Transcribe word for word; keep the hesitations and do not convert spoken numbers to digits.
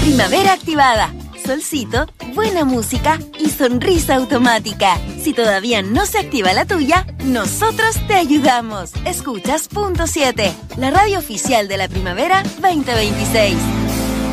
Primavera activada. Solcito, buena música y sonrisa automática. Si todavía no se activa la tuya, nosotros te ayudamos. Escuchas Punto siete, la radio oficial de la primavera veinte veintiséis.